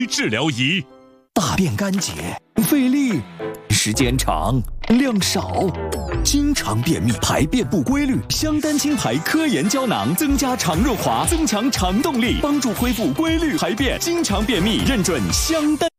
治疗仪。 大便干结，费力，时间长，量少，经常便秘，排便不规律。香丹清排科研胶囊增加肠润滑，增强肠动力，帮助恢复规律排便。经常便秘，认准香丹。